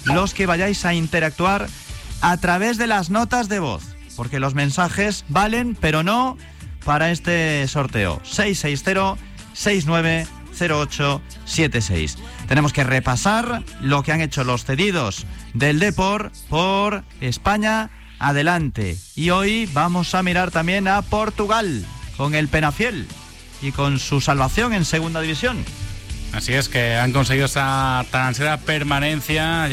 los que vayáis a interactuar a través de las notas de voz, porque los mensajes valen, pero no para este sorteo. 660-690876. Tenemos que repasar lo que han hecho los cedidos del Depor por España adelante. Y hoy vamos a mirar también a Portugal con el Penafiel y con su salvación en segunda división. Así es, que han conseguido esa tan ansiada permanencia.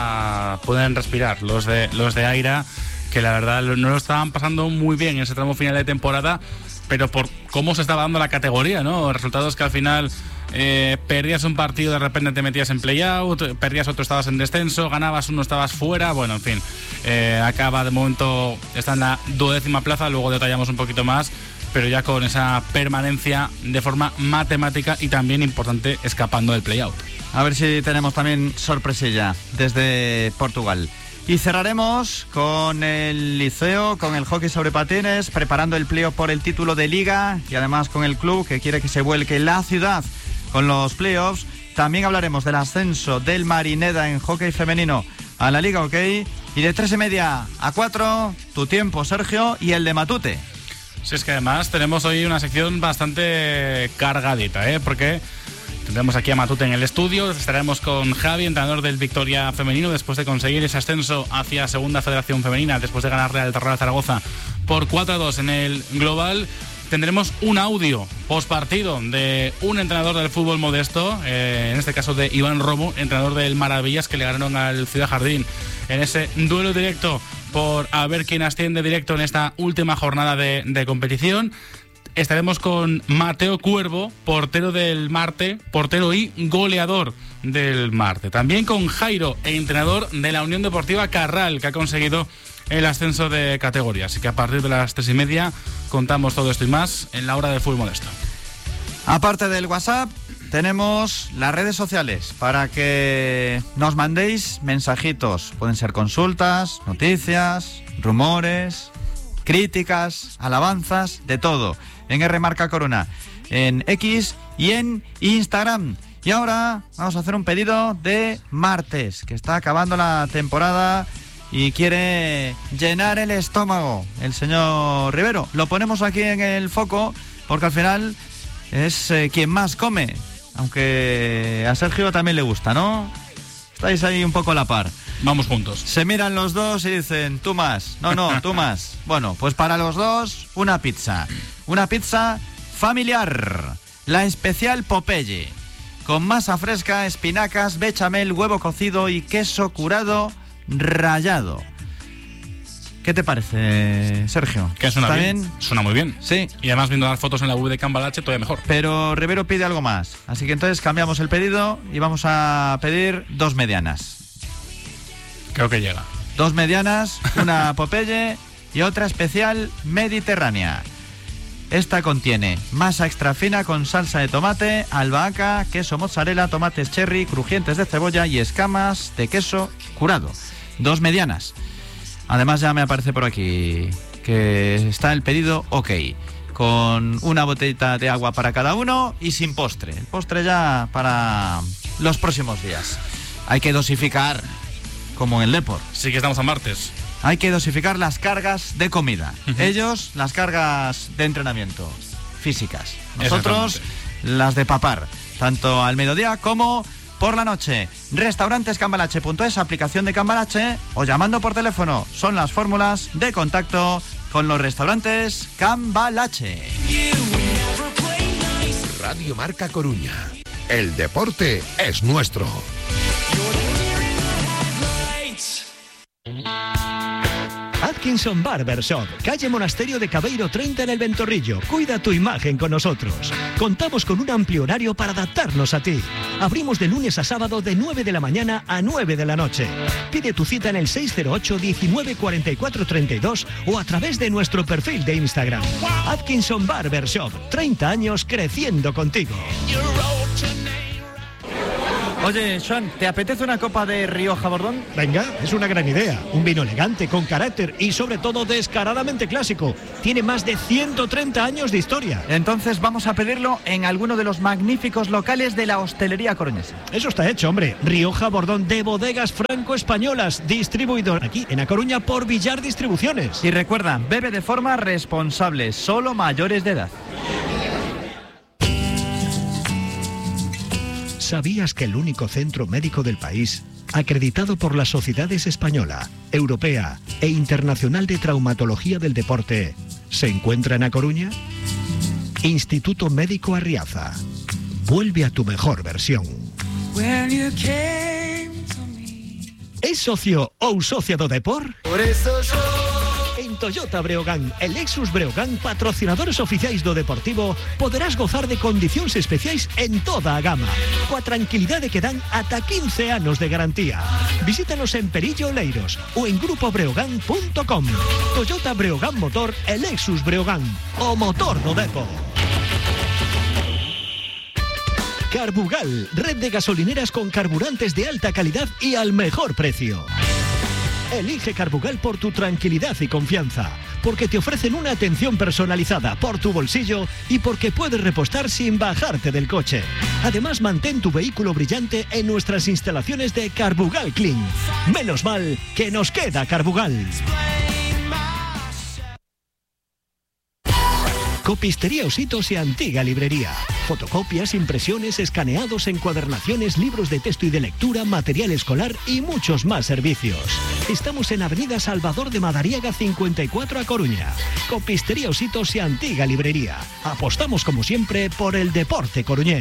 Ya pueden respirar los de Aira, que la verdad no lo estaban pasando muy bien en ese tramo final de temporada, pero por cómo se estaba dando la categoría, ¿no? Resultados que al final perdías un partido, de repente te metías en play-out, perdías otro, estabas en descenso, ganabas uno, estabas fuera. Bueno, en fin, acaba de momento, está en la 12ª plaza, luego detallamos un poquito más, pero ya con esa permanencia de forma matemática y también importante, escapando del play-out. A ver si tenemos también sorpresilla desde Portugal. Y cerraremos con el Liceo, con el hockey sobre patines, preparando el playoff por el título de Liga, y además con el club que quiere que se vuelque la ciudad con los playoffs. También hablaremos del ascenso del Marineda en hockey femenino a la Liga OK. Y de 3:30 a 4, tu tiempo, Sergio, y el de Matute. Sí, es que además tenemos hoy una sección bastante cargadita, porque tendremos aquí a Matute en el estudio. Estaremos con Javi, entrenador del Victoria femenino, después de conseguir ese ascenso hacia Segunda Federación Femenina, después de ganarle al Real Zaragoza por 4-2 en el global. Tendremos un audio postpartido de un entrenador del fútbol modesto, en este caso de Iván Romo, entrenador del Maravillas, que le ganaron al Ciudad Jardín en ese duelo directo por a ver quién asciende directo en esta última jornada de competición. Estaremos con Mateo Cuervo, portero del Marte, portero y goleador del Marte. También con Jairo, entrenador de la Unión Deportiva Carral, que ha conseguido el ascenso de categoría. Así que a partir de las 3:30 contamos todo esto y más en la hora del fútbol modesto. Aparte del WhatsApp, tenemos las redes sociales para que nos mandéis mensajitos. Pueden ser consultas, noticias, rumores, críticas, alabanzas, de todo. En R Marca Corona, en X y en Instagram. Y ahora vamos a hacer un pedido de martes, que está acabando la temporada y quiere llenar el estómago el señor Rivero. Lo ponemos aquí en el foco porque al final es quien más come, aunque a Sergio también le gusta, ¿no? Estáis ahí un poco a la par. Vamos juntos. Se miran los dos y dicen, tú más. No, tú más. Bueno, pues para los dos, una pizza. Una pizza familiar. La especial Popeye. Con masa fresca, espinacas, bechamel, huevo cocido y queso curado rallado. ¿Qué te parece, Sergio? Que suena bien. Suena muy bien. Sí. Y además viendo las fotos en la web de Cambalache, todavía mejor. Pero Rivero pide algo más. Así que entonces cambiamos el pedido y vamos a pedir 2 medianas. Creo que llega. 2 medianas, una Popeye y otra especial mediterránea. Esta contiene masa extra fina con salsa de tomate, albahaca, queso mozzarella, tomates cherry, crujientes de cebolla y escamas de queso curado. 2 medianas. Además ya me aparece por aquí que está el pedido OK, con una botellita de agua para cada uno y sin postre. El postre ya para los próximos días. Hay que dosificar, como en el Depor. Sí que estamos a martes. Hay que dosificar las cargas de comida. Ellos, las cargas de entrenamiento físicas. Nosotros, las de papar, tanto al mediodía como por la noche. Restaurantescambalache.es, aplicación de Cambalache, o llamando por teléfono. Son las fórmulas de contacto con los restaurantes Cambalache. Radio Marca Coruña. El deporte es nuestro. Atkinson Barber Shop, calle Monasterio de Cabeiro 30 en el Ventorrillo. Cuida tu imagen con nosotros. Contamos con un amplio horario para adaptarnos a ti. Abrimos de lunes a sábado de 9 de la mañana a 9 de la noche. Pide tu cita en el 608 19 44 32 o a través de nuestro perfil de Instagram. Atkinson Barber Shop, 30 años creciendo contigo. Oye, Sean, ¿te apetece una copa de Rioja Bordón? Venga, es una gran idea. Un vino elegante, con carácter y sobre todo descaradamente clásico. Tiene más de 130 años de historia. Entonces vamos a pedirlo en alguno de los magníficos locales de la hostelería coruñesa. Eso está hecho, hombre. Rioja Bordón de Bodegas Franco-Españolas, distribuidor aquí en A Coruña por Villar Distribuciones. Y recuerda, bebe de forma responsable, solo mayores de edad. ¿Sabías que el único centro médico del país, acreditado por las sociedades española, europea e internacional de traumatología del deporte, se encuentra en A Coruña? Instituto Médico Arriaza. Vuelve a tu mejor versión. ¿Es socio ou socia do Depor? Por eso yo... En Toyota Breogán e Lexus Breogán, patrocinadores oficiais do Deportivo, poderás gozar de condicións especiais en toda a gama, coa tranquilidade que dan ata 15 anos de garantía. Visítanos en Perillo Oleiros ou en grupobreogán.com. Toyota Breogán Motor e Lexus Breogán, o motor do Depo. Carbugal, red de gasolineras con carburantes de alta calidad y al mejor precio. Elige Carbugal por tu tranquilidad y confianza, porque te ofrecen una atención personalizada por tu bolsillo y porque puedes repostar sin bajarte del coche. Además, mantén tu vehículo brillante en nuestras instalaciones de Carbugal Clean. Menos mal que nos queda Carbugal. Copistería Ositos y Antigua Librería. Fotocopias, impresiones, escaneados, encuadernaciones, libros de texto y de lectura, material escolar y muchos más servicios. Estamos en Avenida Salvador de Madariaga 54 A Coruña. Copistería Ositos y Antigua Librería. Apostamos como siempre por el deporte coruñés.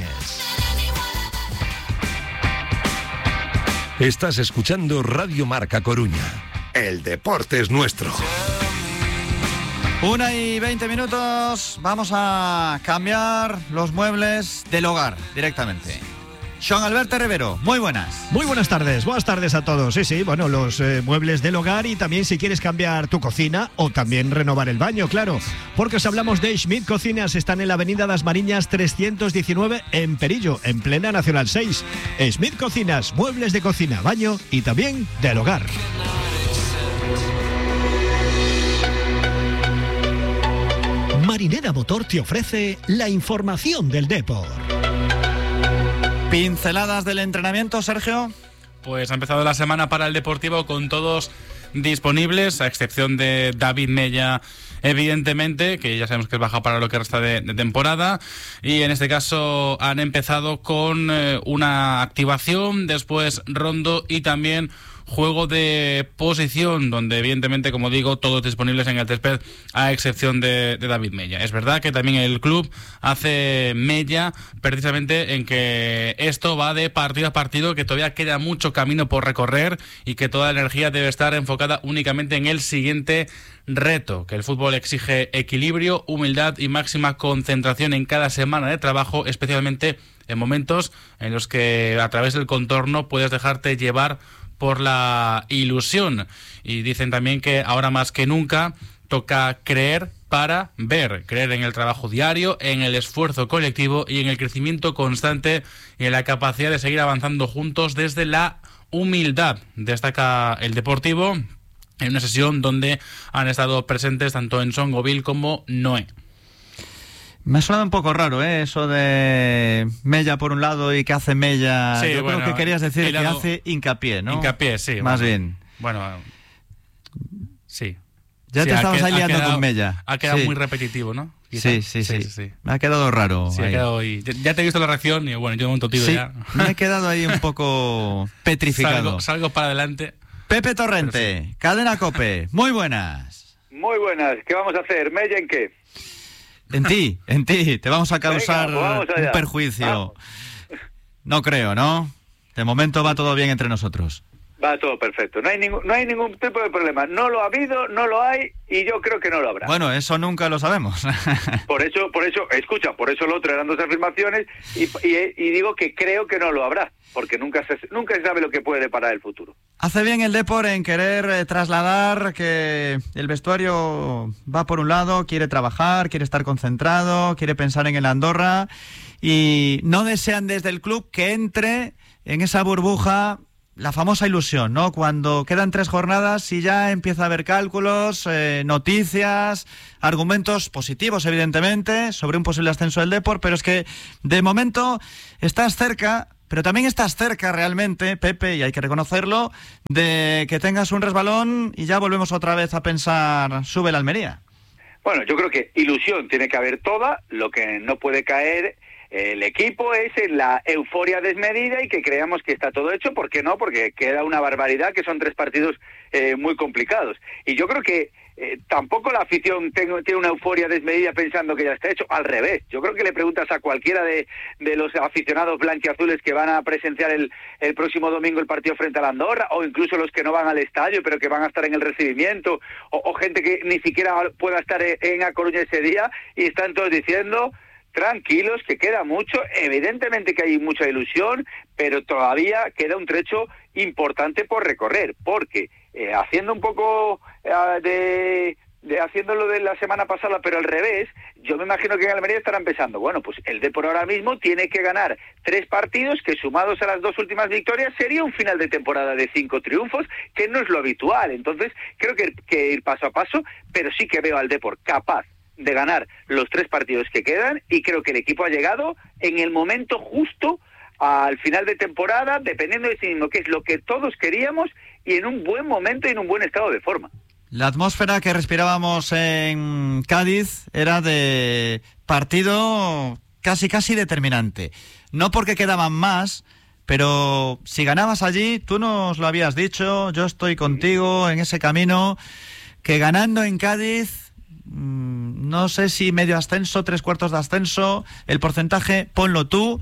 Estás escuchando Radio Marca Coruña. El deporte es nuestro. 1:20. Vamos a cambiar los muebles del hogar directamente. Sean Alberto Rivero, muy buenas. Muy buenas tardes a todos. Sí, bueno, los muebles del hogar y también si quieres cambiar tu cocina o también renovar el baño, claro. Porque os hablamos de Schmidt Cocinas, están en la Avenida das Mariñas 319 en Perillo, en plena Nacional 6. Schmidt Cocinas, muebles de cocina, baño y también del hogar. Marineda Motor te ofrece la información del deporte. Pinceladas del entrenamiento, Sergio. Pues ha empezado la semana para el Deportivo con todos disponibles, a excepción de David Mella, evidentemente, que ya sabemos que es baja para lo que resta de temporada, y en este caso han empezado con una activación, después rondo y también juego de posición, donde evidentemente, como digo, todos disponibles en el césped, a excepción de David Mella. Es verdad que también el club hace mella precisamente en que esto va de partido a partido, que todavía queda mucho camino por recorrer y que toda la energía debe estar enfocada únicamente en el siguiente reto, que el fútbol exige equilibrio, humildad y máxima concentración en cada semana de trabajo, especialmente en momentos en los que a través del contorno puedes dejarte llevar por la ilusión. Y dicen también que ahora más que nunca toca creer para ver, creer en el trabajo diario, en el esfuerzo colectivo y en el crecimiento constante y en la capacidad de seguir avanzando juntos desde la humildad. Destaca el Deportivo en una sesión donde han estado presentes tanto Enson, Govil como Noé. Me ha sonado un poco raro, eso de Mella por un lado y que hace Mella. Sí, yo creo que querías decir que hace hincapié, ¿no? Hincapié, sí. Más bien. Bueno, sí. Ya sí, te estabas ahí liando con Mella. Ha quedado muy repetitivo, ¿no? Sí. Me ha quedado raro. Sí, ha quedado ahí. Ya te he visto la reacción y bueno, yo un montón ya. Me he quedado ahí un poco petrificado. Salgo para adelante. Pepe Torrente, sí. Cadena COPE, muy buenas. Muy buenas, ¿qué vamos a hacer? ¿Mella en qué? En ti, te vamos a causar un perjuicio. Vamos. No creo, ¿no? De momento va todo bien entre nosotros. Va todo perfecto, no hay ningún tipo de problema. No lo ha habido, no lo hay y yo creo que no lo habrá. Bueno, eso nunca lo sabemos. Por eso, escucha, por eso lo otro eran dos afirmaciones y digo que creo que no lo habrá, porque nunca se sabe lo que puede deparar el futuro. Hace bien el Depor en querer trasladar que el vestuario va por un lado, quiere trabajar, quiere estar concentrado, quiere pensar en el Andorra y no desean desde el club que entre en esa burbuja, la famosa ilusión, ¿no? Cuando quedan 3 jornadas y ya empieza a haber cálculos, noticias, argumentos positivos, evidentemente, sobre un posible ascenso del Depor, pero es que de momento estás cerca, pero también estás cerca realmente, Pepe, y hay que reconocerlo, de que tengas un resbalón y ya volvemos otra vez a pensar, sube la Almería. Bueno, yo creo que ilusión tiene que haber toda, lo que no puede caer el equipo es en la euforia desmedida y que creamos que está todo hecho. ¿Por qué no? Porque queda una barbaridad, que son 3 partidos muy complicados. Y yo creo que tampoco la afición tiene una euforia desmedida pensando que ya está hecho. Al revés, yo creo que le preguntas a cualquiera de los aficionados blanquiazules que van a presenciar el próximo domingo el partido frente a la Andorra, o incluso los que no van al estadio pero que van a estar en el recibimiento, o gente que ni siquiera pueda estar en A Coruña ese día, y están todos diciendo: tranquilos, que queda mucho. Evidentemente que hay mucha ilusión, pero todavía queda un trecho importante por recorrer, porque haciendo un poco haciendo lo de la semana pasada, pero al revés, yo me imagino que en Almería estarán pensando, bueno, pues el Depor ahora mismo tiene que ganar 3 partidos, que sumados a las 2 últimas victorias sería un final de temporada de 5 triunfos, que no es lo habitual. Entonces creo que ir paso a paso, pero sí que veo al Depor capaz de ganar los 3 partidos que quedan, y creo que el equipo ha llegado en el momento justo al final de temporada, dependiendo de sí mismo, que es lo que todos queríamos, y en un buen momento y en un buen estado de forma. La atmósfera que respirábamos en Cádiz era de partido casi determinante. No porque quedaban más, pero si ganabas allí, tú nos lo habías dicho, yo estoy contigo en ese camino, que ganando en Cádiz, no sé si medio ascenso, 3/4 de ascenso, el porcentaje ponlo tú,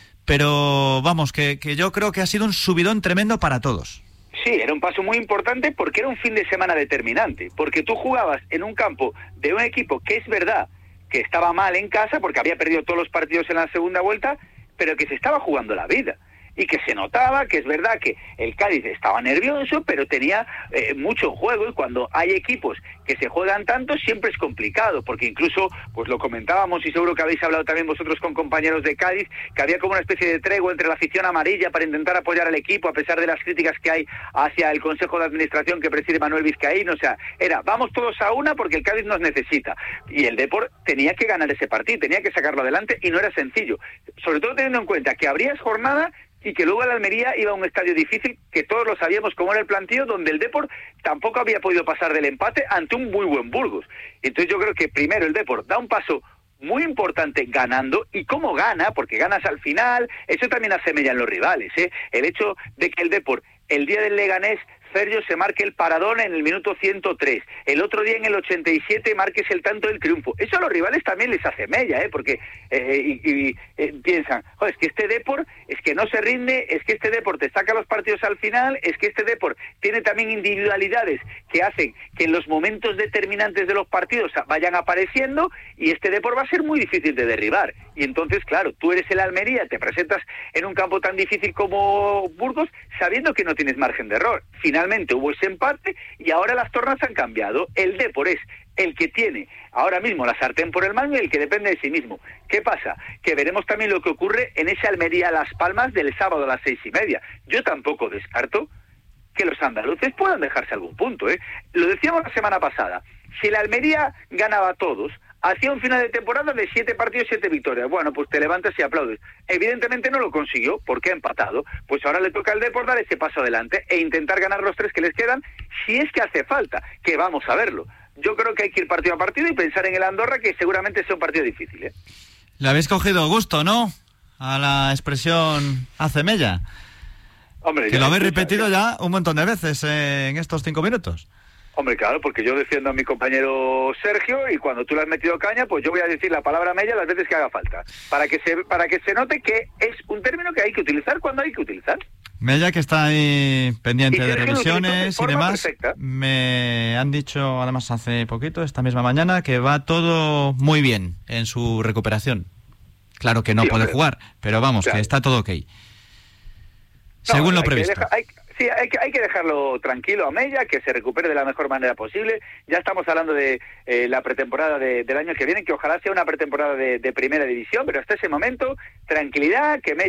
pero vamos, que yo creo que ha sido un subidón tremendo para todos. Sí, era un paso muy importante porque era un fin de semana determinante, porque tú jugabas en un campo de un equipo que es verdad que estaba mal en casa porque había perdido todos los partidos en la segunda vuelta, pero que se estaba jugando la vida. Y que se notaba que es verdad que el Cádiz estaba nervioso, pero tenía mucho en juego, y cuando hay equipos que se juegan tanto siempre es complicado, porque incluso, pues lo comentábamos, y seguro que habéis hablado también vosotros con compañeros de Cádiz, que había como una especie de tregua entre la afición amarilla para intentar apoyar al equipo, a pesar de las críticas que hay hacia el Consejo de Administración que preside Manuel Vizcaíno. O sea, era, vamos todos a una porque el Cádiz nos necesita, y el Depor tenía que ganar ese partido, tenía que sacarlo adelante, y no era sencillo, sobre todo teniendo en cuenta que abrías jornada y que luego el Almería iba a un estadio difícil, que todos lo sabíamos cómo era el plantío, donde el Depor tampoco había podido pasar del empate ante un muy buen Burgos. Entonces yo creo que primero el Depor da un paso muy importante ganando, y cómo gana, porque ganas al final, eso también hace mella en los rivales, ¿eh? El hecho de que el Depor, el día del Leganés, Sergio se marque el paradón en el minuto 103, el otro día en el 87 marques el tanto del triunfo, eso a los rivales también les hace mella, porque piensan, joder, es que este Depor es que no se rinde, es que este Depor te saca los partidos al final, es que este Depor tiene también individualidades que hacen que en los momentos determinantes de los partidos vayan apareciendo, y este Depor va a ser muy difícil de derribar. Y entonces, claro, tú eres el Almería, te presentas en un campo tan difícil como Burgos, sabiendo que no tienes margen de error. Finalmente hubo ese empate y ahora las tornas han cambiado. El Depor es el que tiene ahora mismo la sartén por el mango y el que depende de sí mismo. ¿Qué pasa? Que veremos también lo que ocurre en ese Almería Las Palmas del sábado a las 6:30. Yo tampoco descarto que los andaluces puedan dejarse algún punto, Lo decíamos la semana pasada, si el Almería ganaba a todos, hacía un final de temporada de 7 partidos, 7 victorias. Bueno, pues te levantas y aplaudes. Evidentemente no lo consiguió porque ha empatado. Pues ahora le toca al Depor dar ese paso adelante e intentar ganar los 3 que les quedan, si es que hace falta, que vamos a verlo. Yo creo que hay que ir partido a partido y pensar en el Andorra, que seguramente sea un partido difícil, Le habéis cogido gusto, ¿no?, a la expresión hace mella. Hombre, que lo habéis repetido ya un montón de veces en estos 5 minutos. Hombre, claro, porque yo defiendo a mi compañero Sergio, y cuando tú le has metido caña, pues yo voy a decir la palabra mella las veces que haga falta, para que se note que es un término que hay que utilizar cuando hay que utilizar. Mella, que está ahí pendiente de revisiones y demás. Perfecta. Me han dicho, además, hace poquito, esta misma mañana, que va todo muy bien en su recuperación. Claro que no puede jugar, pero vamos, claro, que está todo ok. Según lo previsto. Hay que dejarlo tranquilo a Mella, que se recupere de la mejor manera posible. Ya estamos hablando de la pretemporada del año que viene, que ojalá sea una pretemporada de primera división, pero hasta ese momento, tranquilidad, que Mella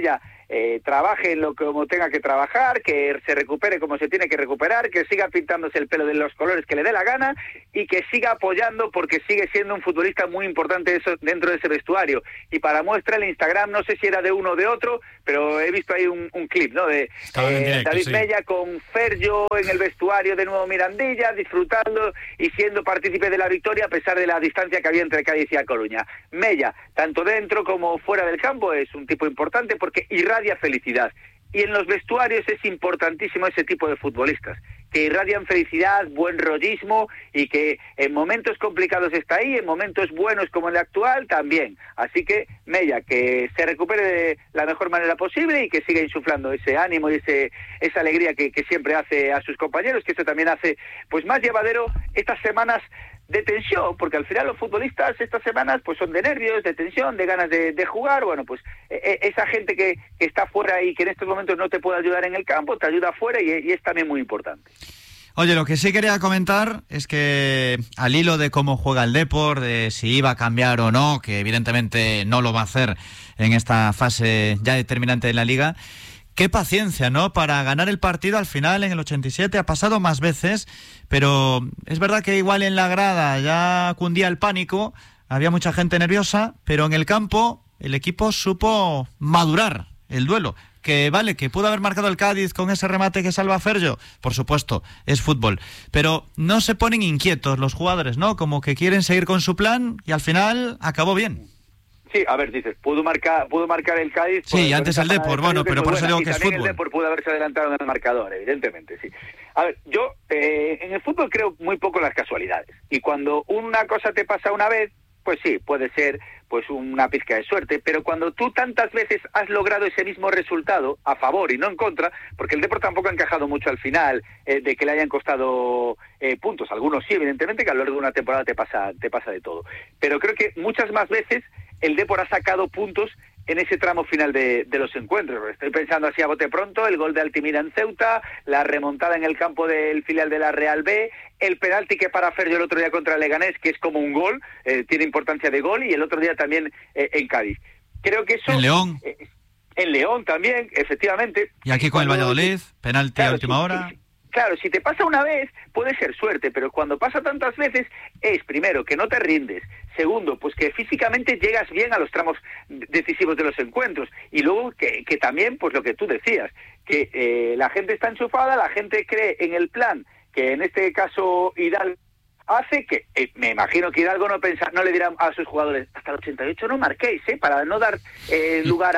trabaje en lo como tenga que trabajar, que se recupere como se tiene que recuperar, que siga pintándose el pelo de los colores que le dé la gana y que siga apoyando porque sigue siendo un futbolista muy importante dentro de ese vestuario. Y para muestra el Instagram, no sé si era de uno o de otro, pero he visto ahí un clip, ¿no? De directo, David sí. Mella con Ferjo en el vestuario de Nuevo Mirandilla, disfrutando y siendo partícipe de la victoria a pesar de la distancia que había entre Cádiz y A Coruña. Mella, tanto dentro como fuera del campo, es un tipo importante porque irradia felicidad. Y en los vestuarios es importantísimo ese tipo de futbolistas, que irradian felicidad, buen rollismo y que en momentos complicados está ahí, en momentos buenos como el actual también. Así que Mella, que se recupere de la mejor manera posible y que siga insuflando ese ánimo y esa alegría que siempre hace a sus compañeros, que eso también hace pues más llevadero estas semanas de tensión, porque al final los futbolistas estas semanas pues son de nervios, de tensión, de ganas de jugar. Bueno, pues esa gente que está fuera y que en estos momentos no te puede ayudar en el campo, te ayuda afuera y es también muy importante. Oye, lo que sí quería comentar es que al hilo de cómo juega el Depor, de si iba a cambiar o no, que evidentemente no lo va a hacer en esta fase ya determinante de la Liga, qué paciencia, ¿no? Para ganar el partido al final en el 87, ha pasado más veces, pero es verdad que igual en la grada ya cundía el pánico, había mucha gente nerviosa, pero en el campo el equipo supo madurar el duelo. Que vale, que pudo haber marcado el Cádiz con ese remate que salva a Ferjo, por supuesto, es fútbol, pero no se ponen inquietos los jugadores, ¿no? Como que quieren seguir con su plan y al final acabó bien. Sí, a ver, dices, pudo marcar el Cádiz. Sí, antes el Depor, bueno, pero por eso digo que es fútbol. El Depor pudo haberse adelantado en el marcador, evidentemente, sí. A ver, yo en el fútbol creo muy poco en las casualidades. Y cuando una cosa te pasa una vez, pues sí, puede ser pues una pizca de suerte, pero cuando tú tantas veces has logrado ese mismo resultado a favor y no en contra, porque el Depor tampoco ha encajado mucho al final de que le hayan costado puntos, algunos sí, evidentemente, que a lo largo de una temporada te pasa de todo, pero creo que muchas más veces el Depor ha sacado puntos en ese tramo final de los encuentros. Estoy pensando así a bote pronto, el gol de Altimira en Ceuta, la remontada en el campo del filial de la Real B, el penalti que para Ferjo el otro día contra el Leganés, que es como un gol, tiene importancia de gol, y el otro día también en Cádiz. Creo que eso... En León. En León también, efectivamente. Y aquí con el Valladolid, penalti claro, a última hora. Claro, si te pasa una vez, puede ser suerte, pero cuando pasa tantas veces, es primero que no te rindes, segundo, pues que físicamente llegas bien a los tramos decisivos de los encuentros, y luego que también, pues lo que tú decías, que la gente está enchufada, la gente cree en el plan, que en este caso Hidalgo hace, que me imagino que Hidalgo no le dirá a sus jugadores, hasta el 88 no marquéis, para no dar lugar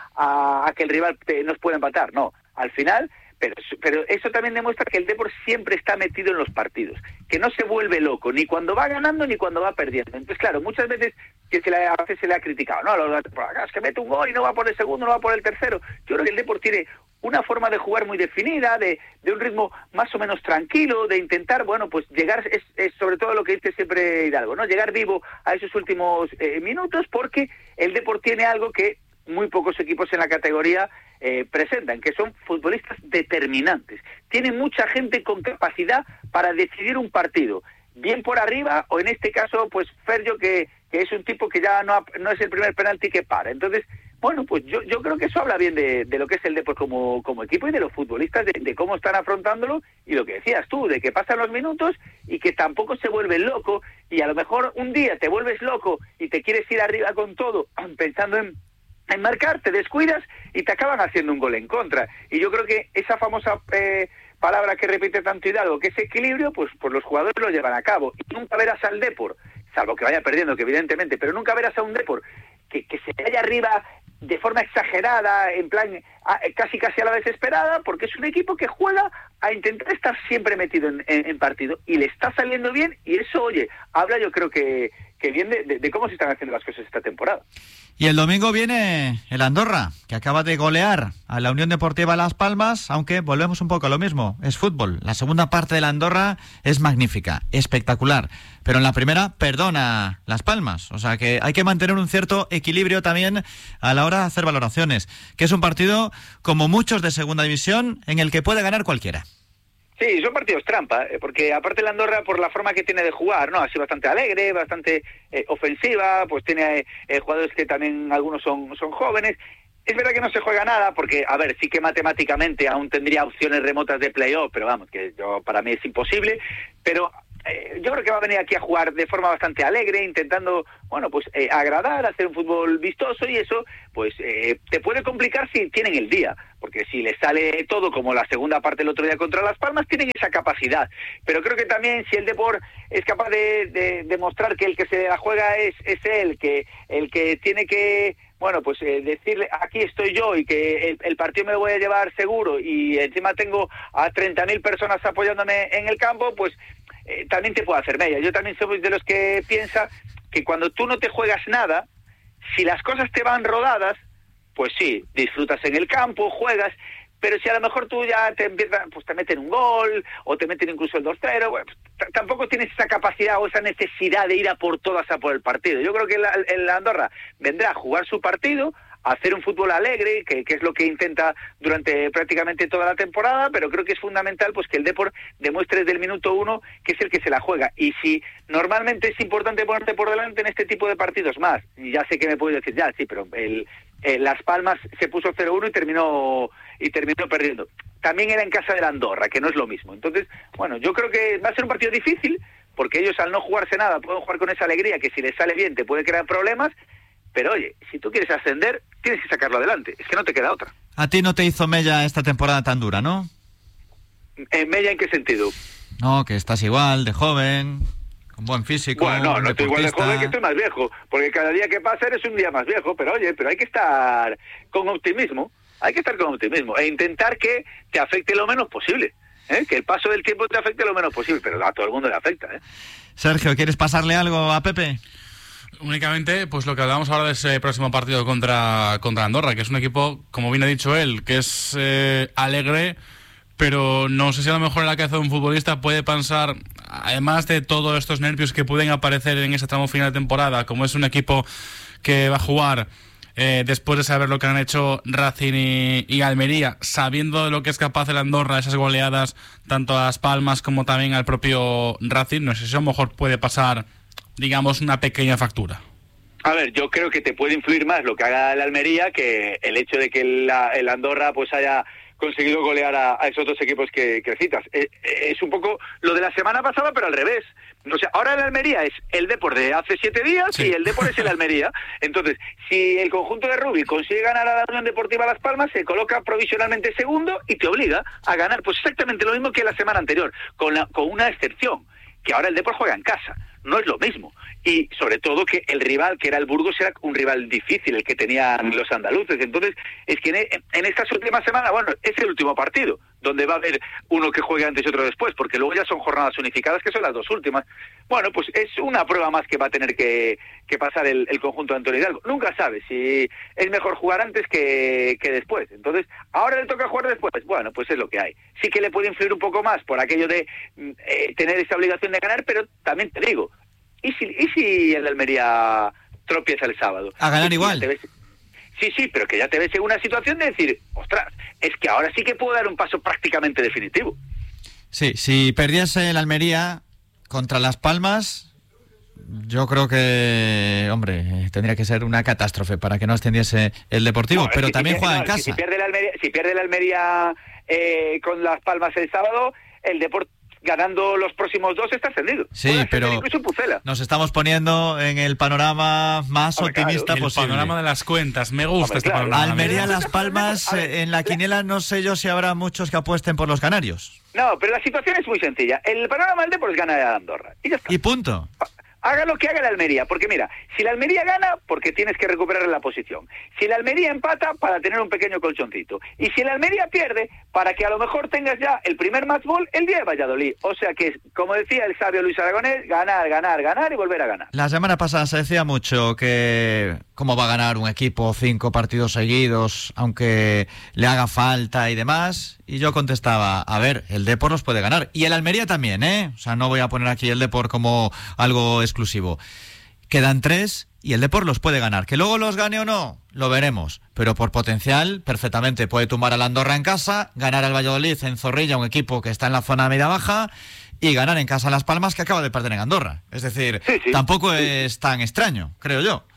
a que el rival nos pueda empatar, no, al final... Pero eso también demuestra que el Depor siempre está metido en los partidos, que no se vuelve loco, ni cuando va ganando ni cuando va perdiendo. Entonces, claro, muchas veces que a veces se le ha criticado, no, es que mete un gol y no va por el segundo, no va por el tercero. Yo creo que el Depor tiene una forma de jugar muy definida, de un ritmo más o menos tranquilo, de intentar, bueno, pues llegar, es sobre todo lo que dice siempre Hidalgo, ¿no? Llegar vivo a esos últimos minutos, porque el Depor tiene algo que muy pocos equipos en la categoría presentan, que son futbolistas determinantes. Tienen mucha gente con capacidad para decidir un partido, bien por arriba, o en este caso, pues Ferjo, que es un tipo que ya no es el primer penalti que para. Entonces, bueno, pues yo creo que eso habla bien de lo que es el Depor como equipo y de los futbolistas, de cómo están afrontándolo, y lo que decías tú, de que pasan los minutos y que tampoco se vuelve loco, y a lo mejor un día te vuelves loco y te quieres ir arriba con todo, pensando en marcar, te descuidas y te acaban haciendo un gol en contra. Y yo creo que esa famosa palabra que repite tanto Hidalgo, que es equilibrio, pues los jugadores lo llevan a cabo. Y nunca verás al Depor, salvo que vaya perdiendo, que evidentemente, pero nunca verás a un Depor que se vaya arriba de forma exagerada, en plan casi a la desesperada, porque es un equipo que juega a intentar estar siempre metido en partido, y le está saliendo bien, y eso, oye, habla yo creo que bien de cómo se están haciendo las cosas esta temporada. Y el domingo viene el Andorra, que acaba de golear a la Unión Deportiva Las Palmas, aunque volvemos un poco a lo mismo, es fútbol. La segunda parte del Andorra es magnífica, espectacular, pero en la primera perdona Las Palmas, o sea que hay que mantener un cierto equilibrio también a la hora de hacer valoraciones, que es un partido como muchos de segunda división en el que puede ganar cualquiera. Sí, son partidos trampa, porque aparte la Andorra, por la forma que tiene de jugar, ¿no? Ha sido bastante alegre, bastante ofensiva, pues tiene jugadores que también algunos son jóvenes, Es verdad que no se juega nada, porque, a ver, sí que matemáticamente aún tendría opciones remotas de playoff, pero vamos, que para mí es imposible, pero yo creo que va a venir aquí a jugar de forma bastante alegre, intentando, bueno, pues agradar, hacer un fútbol vistoso, y eso, pues, te puede complicar si tienen el día, porque si les sale todo como la segunda parte del otro día contra Las Palmas, tienen esa capacidad, pero creo que también si el Depor es capaz de demostrar que el que se la juega es él, que el que tiene que, bueno, pues decirle, aquí estoy yo, y que el partido me lo voy a llevar seguro, y encima tengo a 30.000 personas apoyándome en el campo, pues también te puede hacer mella. Yo también soy de los que piensa que cuando tú no te juegas nada, si las cosas te van rodadas, pues sí, disfrutas en el campo, juegas, pero si a lo mejor tú ya te empiezan, pues te meten un gol, o te meten incluso el 2-0, bueno, pues, tampoco tienes esa capacidad o esa necesidad de ir a por todas a por el partido. Yo creo que el Andorra vendrá a jugar su partido, a hacer un fútbol alegre, que es lo que intenta durante prácticamente toda la temporada, pero creo que es fundamental pues que el Depor demuestre desde el minuto 1 que es el que se la juega. Y si normalmente es importante ponerte por delante en este tipo de partidos más, y ya sé que me puedes decir, ya, sí, pero Las Palmas se puso 0-1 y terminó perdiendo. También era en casa del Andorra, que no es lo mismo. Entonces, bueno, yo creo que va a ser un partido difícil, porque ellos al no jugarse nada pueden jugar con esa alegría que si les sale bien te puede crear problemas, pero oye, si tú quieres ascender, tienes que sacarlo adelante, es que no te queda otra. A ti no te hizo mella esta temporada tan dura, ¿no? ¿Mella en qué sentido? No, que estás igual, de joven, con buen físico. Bueno, no estoy igual de joven, que estoy más viejo, porque cada día que pasa eres un día más viejo, pero oye, pero hay que estar con optimismo, e intentar que te afecte lo menos posible, que el paso del tiempo te afecte lo menos posible, pero a todo el mundo le afecta. Sergio, ¿quieres pasarle algo a Pepe? Únicamente, pues lo que hablamos ahora de ese próximo partido contra Andorra, que es un equipo, como bien ha dicho él, que es alegre, pero no sé si a lo mejor en la cabeza de un futbolista puede pensar, además de todos estos nervios que pueden aparecer en ese tramo final de temporada, como es un equipo que va a jugar después de saber lo que han hecho Racing y Almería, sabiendo de lo que es capaz el Andorra, esas goleadas tanto a Las Palmas como también al propio Racing, no sé si a lo mejor puede pasar, digamos, una pequeña factura. A ver, yo creo que te puede influir más lo que haga el Almería que el hecho de que el Andorra pues haya conseguido golear a esos dos equipos que citas. Es un poco lo de la semana pasada, pero al revés. O sea, ahora el Almería es el Depor de hace 7 días, sí, y el Depor es el Almería. Entonces, si el conjunto de Rubi consigue ganar a la Unión Deportiva Las Palmas, se coloca provisionalmente segundo y te obliga a ganar pues exactamente lo mismo que la semana anterior, con una excepción, que ahora el Depor juega en casa. No es lo mismo. Y sobre todo que el rival, que era el Burgos, era un rival difícil, el que tenían los andaluces. Entonces, es que en estas últimas semanas, bueno, es el último partido, donde va a haber uno que juegue antes y otro después, porque luego ya son jornadas unificadas, que son las dos últimas. Bueno, pues es una prueba más que va a tener que pasar el conjunto de Antonio Hidalgo. Nunca sabe si es mejor jugar antes que después. Entonces, ahora le toca jugar después. Bueno, pues es lo que hay. Sí que le puede influir un poco más por aquello de tener esa obligación de ganar, pero también te digo, ¿y si el Almería tropieza el sábado? A ganar igual. Sí, pero que ya te ves en una situación de decir, ostras, es que ahora sí que puedo dar un paso prácticamente definitivo. Sí, si perdiese el Almería contra Las Palmas, yo creo que, hombre, tendría que ser una catástrofe para que no ascendiese el Deportivo, no, pero también juega en casa. Si pierde el Almería con Las Palmas el sábado, el Deportivo ganando los próximos 2 está ascendido. Sí, pero nos estamos poniendo en el panorama más optimista posible. El panorama de las cuentas, me gusta este panorama. Almería, Las Palmas, en la quiniela no sé yo si habrá muchos que apuesten por los canarios. No, pero la situación es muy sencilla. El panorama del Depor es ganar a Andorra. Y ya está. Y punto. Haga lo que haga la Almería, porque mira, si la Almería gana, porque tienes que recuperar la posición. Si la Almería empata, para tener un pequeño colchoncito. Y si la Almería pierde, para que a lo mejor tengas ya el primer match ball el día de Valladolid. O sea que, como decía el sabio Luis Aragonés, ganar, ganar, ganar y volver a ganar. La semana pasada se decía mucho que cómo va a ganar un equipo 5 partidos seguidos, aunque le haga falta y demás. Y yo contestaba, a ver, el Depor los puede ganar. Y el Almería también, ¿eh? O sea, no voy a poner aquí el Depor como algo exclusivo. Quedan 3 y el Depor los puede ganar. Que luego los gane o no, lo veremos. Pero por potencial, perfectamente puede tumbar al Andorra en casa, ganar al Valladolid en Zorrilla, un equipo que está en la zona media-baja, y ganar en casa a Las Palmas, que acaba de perder en Andorra. Es decir, sí. Tampoco es tan extraño, creo yo.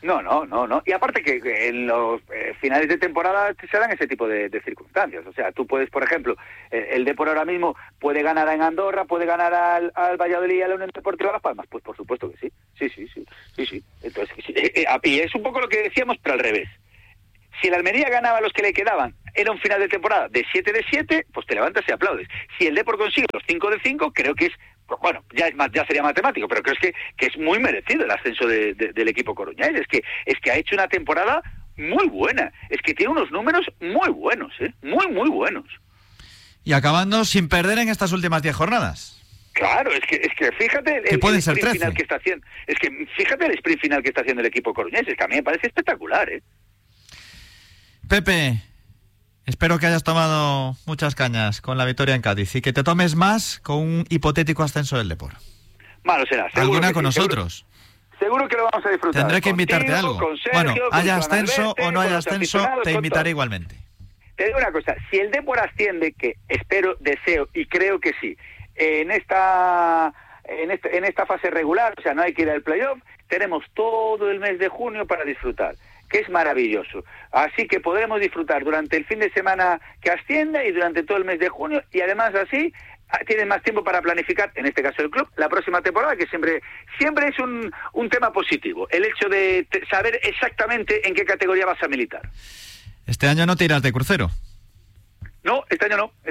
No. Y aparte que en los finales de temporada se dan ese tipo de circunstancias. O sea, tú puedes, por ejemplo, el Depor ahora mismo puede ganar en Andorra, puede ganar al Valladolid y a la Unión Deportiva Las Palmas. Pues por supuesto que sí. Sí. Entonces, y es un poco lo que decíamos, pero al revés. Si el Almería ganaba a los que le quedaban, era un final de temporada de 7 de 7, pues te levantas y aplaudes. Si el Depor consigue los 5 de 5, creo que es, bueno, ya sería matemático, pero creo que es muy merecido el ascenso del equipo coruñés. Es que ha hecho una temporada muy buena. Es que tiene unos números muy buenos, muy buenos. Y acabando sin perder en estas últimas 10 jornadas. Claro, es que fíjate que pueden ser sprint 13. Final que está haciendo. Es que fíjate el sprint final que está haciendo el equipo coruñés. Es que a mí me parece espectacular, Pepe, espero que hayas tomado muchas cañas con la victoria en Cádiz y que te tomes más con un hipotético ascenso del Depor. Malo será. Alguna con nosotros. Seguro que lo vamos a disfrutar. Tendré que invitarte a algo. Sergio, bueno, haya con ascenso Alberte, o no haya con los ascenso, aficionados, te con invitaré todo. igualmente. Te digo una cosa, si el Depor asciende, que espero, deseo y creo que sí, en esta fase regular, o sea, no hay que ir al playoff, tenemos todo el mes de junio para disfrutar, que es maravilloso. Así que podremos disfrutar durante el fin de semana que asciende y durante todo el mes de junio, y además así tienes más tiempo para planificar, en este caso el club, la próxima temporada, que siempre es un tema positivo, el hecho de saber exactamente en qué categoría vas a militar. Este año no te irás de crucero. No, este año no.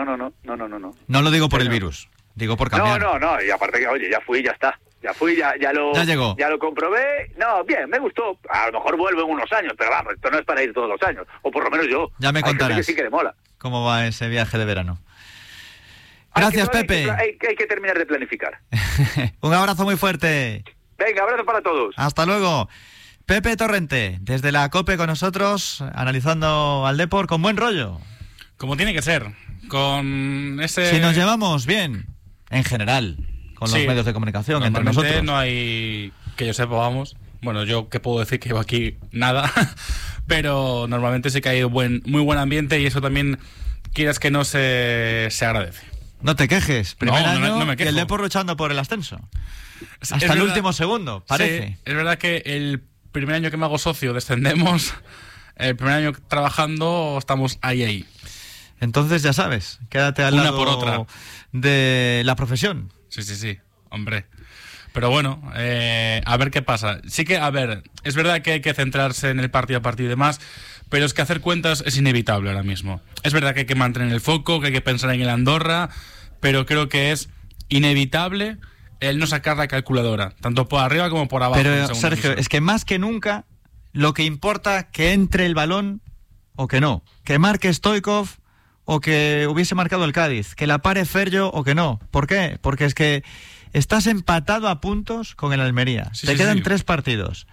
No lo digo por el virus, digo por cambiar. No, y aparte que, oye, ya fui, ya está. Ya llegó. Ya lo comprobé. No, bien, me gustó. A lo mejor vuelvo en unos años, pero vamos, esto no es para ir todos los años. O por lo menos yo. Ya me contarás. Hay gente que sí que le mola. ¿Cómo va ese viaje de verano? Gracias, Pepe. Hay que terminar de planificar. Un abrazo muy fuerte. Venga, abrazo para todos. Hasta luego. Pepe Torrente, desde la COPE con nosotros, analizando al Depor con buen rollo. Como tiene que ser. Con ese... Si nos llevamos bien, en general, con los medios de comunicación, entre nosotros. No hay, que yo sepa, vamos. Bueno, yo que puedo decir que llevo aquí nada. Pero normalmente sí que hay muy buen ambiente y eso también, quieras que no, se agradece. No te quejes. Primer año no me y quejo. el Depor luchando por el ascenso. Es Hasta el verdad, último segundo, parece. Sí, es verdad que el primer año que me hago socio descendemos. El primer año trabajando estamos ahí. Entonces ya sabes, quédate al lado por otra de la profesión. Sí, hombre. Pero bueno, a ver qué pasa. Sí que, a ver, es verdad que hay que centrarse en el partido a partido y demás, pero es que hacer cuentas es inevitable ahora mismo. Es verdad que hay que mantener el foco, que hay que pensar en el Andorra, pero creo que es inevitable el no sacar la calculadora, tanto por arriba como por abajo. Pero, Sergio, es que más que nunca lo que importa que entre el balón o que no, que marque Stoichkov o que hubiese marcado el Cádiz, que la pare Ferllo o que no. ¿Por qué? Porque es que estás empatado a puntos con el Almería. Te quedan 3 partidos.